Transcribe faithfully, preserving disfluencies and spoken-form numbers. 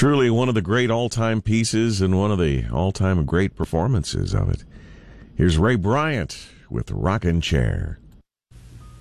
Truly one of the great all-time pieces and one of the all-time great performances of it. Here's Ray Bryant with Rockin' Chair.